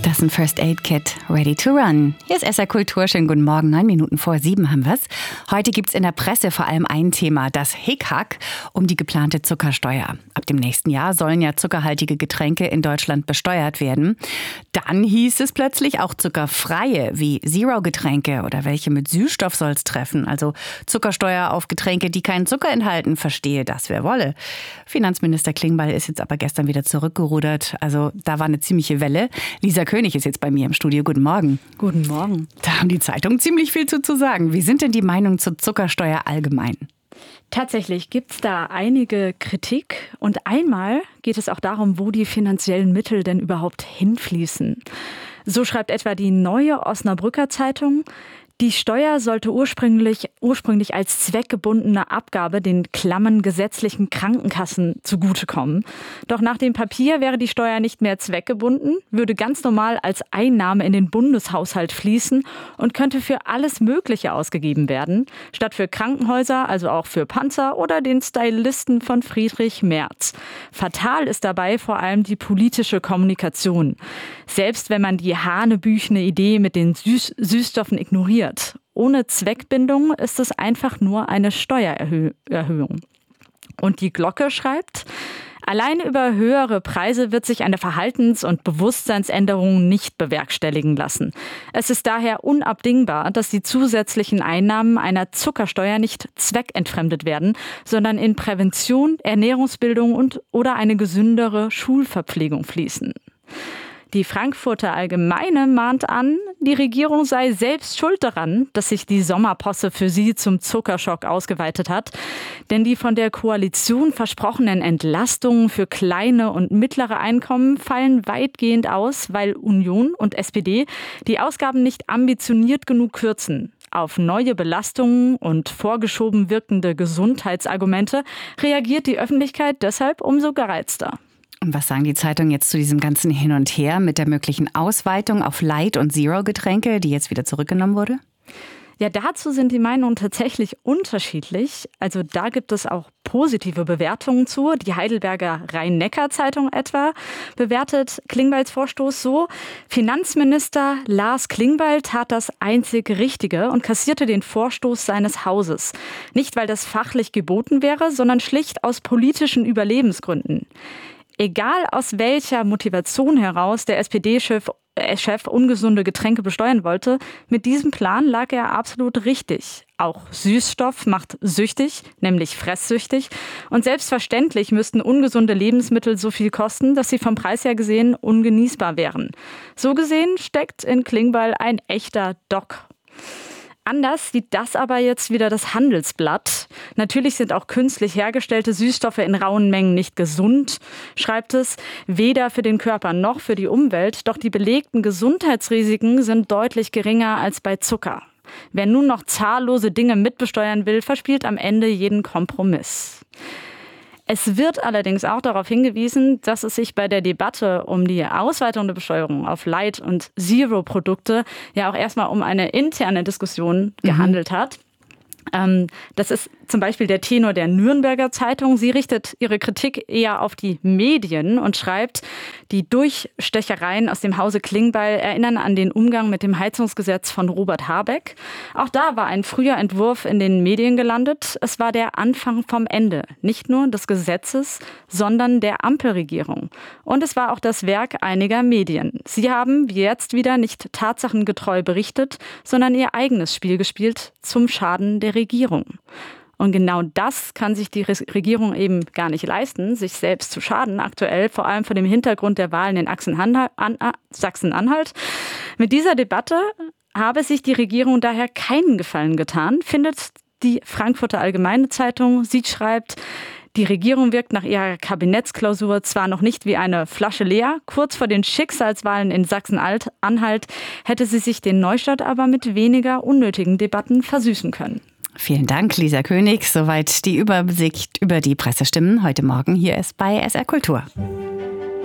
Das ist ein First Aid Kit, ready to run. Hier ist SR Kultur, schönen guten Morgen, 9 Minuten vor 7 haben wir's. Heute gibt's in der Presse vor allem ein Thema, das Hickhack um die geplante Zuckersteuer. Ab dem nächsten Jahr sollen ja zuckerhaltige Getränke in Deutschland besteuert werden. Dann hieß es plötzlich auch zuckerfreie wie Zero-Getränke oder welche mit Süßstoff soll's treffen. Also Zuckersteuer auf Getränke, die keinen Zucker enthalten, verstehe das, wer wolle. Finanzminister Klingbeil ist jetzt aber gestern wieder zurückgerudert. Also da war eine ziemliche Welle. Lisa König ist jetzt bei mir im Studio. Guten Morgen. Guten Morgen. Da haben die Zeitungen ziemlich viel zu sagen. Wie sind denn die Meinungen zur Zuckersteuer allgemein? Tatsächlich gibt es da einige Kritik. Und einmal geht es auch darum, wo die finanziellen Mittel denn überhaupt hinfließen. So schreibt etwa die Neue Osnabrücker Zeitung: Die Steuer sollte ursprünglich als zweckgebundene Abgabe den klammen gesetzlichen Krankenkassen zugutekommen. Doch nach dem Papier wäre die Steuer nicht mehr zweckgebunden, würde ganz normal als Einnahme in den Bundeshaushalt fließen und könnte für alles Mögliche ausgegeben werden, statt für Krankenhäuser, also auch für Panzer oder den Stylisten von Friedrich Merz. Fatal ist dabei vor allem die politische Kommunikation. Selbst wenn man die hanebüchene Idee mit den Süßstoffen ignoriert. Ohne Zweckbindung ist es einfach nur eine Steuererhöhung. Und die Glocke schreibt: Alleine über höhere Preise wird sich eine Verhaltens- und Bewusstseinsänderung nicht bewerkstelligen lassen. Es ist daher unabdingbar, dass die zusätzlichen Einnahmen einer Zuckersteuer nicht zweckentfremdet werden, sondern in Prävention, Ernährungsbildung oder eine gesündere Schulverpflegung fließen. Die Frankfurter Allgemeine mahnt an, die Regierung sei selbst schuld daran, dass sich die Sommerposse für sie zum Zuckerschock ausgeweitet hat. Denn die von der Koalition versprochenen Entlastungen für kleine und mittlere Einkommen fallen weitgehend aus, weil Union und SPD die Ausgaben nicht ambitioniert genug kürzen. Auf neue Belastungen und vorgeschoben wirkende Gesundheitsargumente reagiert die Öffentlichkeit deshalb umso gereizter. Und was sagen die Zeitungen jetzt zu diesem ganzen Hin und Her mit der möglichen Ausweitung auf Light- und Zero-Getränke, die jetzt wieder zurückgenommen wurde? Ja, dazu sind die Meinungen tatsächlich unterschiedlich. Also da gibt es auch positive Bewertungen zu. Die Heidelberger Rhein-Neckar-Zeitung etwa bewertet Klingbeils Vorstoß so: Finanzminister Lars Klingbeil tat das einzig Richtige und kassierte den Vorstoß seines Hauses. Nicht, weil das fachlich geboten wäre, sondern schlicht aus politischen Überlebensgründen. Egal aus welcher Motivation heraus der SPD-Chef ungesunde Getränke besteuern wollte, mit diesem Plan lag er absolut richtig. Auch Süßstoff macht süchtig, nämlich fresssüchtig. Und selbstverständlich müssten ungesunde Lebensmittel so viel kosten, dass sie vom Preis her gesehen ungenießbar wären. So gesehen steckt in Klingbeil ein echter Doc. Anders sieht das aber jetzt wieder das Handelsblatt. Natürlich sind auch künstlich hergestellte Süßstoffe in rauen Mengen nicht gesund, schreibt es, weder für den Körper noch für die Umwelt. Doch die belegten Gesundheitsrisiken sind deutlich geringer als bei Zucker. Wer nun noch zahllose Dinge mitbesteuern will, verspielt am Ende jeden Kompromiss. Es wird allerdings auch darauf hingewiesen, dass es sich bei der Debatte um die Ausweitung der Besteuerung auf Light- und Zero-Produkte ja auch erstmal um eine interne Diskussion gehandelt hat. Das ist zum Beispiel der Tenor der Nürnberger Zeitung. Sie richtet ihre Kritik eher auf die Medien und schreibt, die Durchstechereien aus dem Hause Klingbeil erinnern an den Umgang mit dem Heizungsgesetz von Robert Habeck. Auch da war ein früher Entwurf in den Medien gelandet. Es war der Anfang vom Ende, nicht nur des Gesetzes, sondern der Ampelregierung. Und es war auch das Werk einiger Medien. Sie haben, wie jetzt wieder, nicht tatsachengetreu berichtet, sondern ihr eigenes Spiel gespielt zum Schaden der Regierung. Und genau das kann sich die Regierung eben gar nicht leisten, sich selbst zu schaden, aktuell vor allem vor dem Hintergrund der Wahlen in Sachsen-Anhalt. Mit dieser Debatte habe sich die Regierung daher keinen Gefallen getan, findet die Frankfurter Allgemeine Zeitung. Sie schreibt: Die Regierung wirkt nach ihrer Kabinettsklausur zwar noch nicht wie eine Flasche leer, kurz vor den Schicksalswahlen in Sachsen-Anhalt hätte sie sich den Neustart aber mit weniger unnötigen Debatten versüßen können. Vielen Dank, Lisa König. Soweit die Übersicht über die Pressestimmen heute Morgen hier ist bei SR Kultur.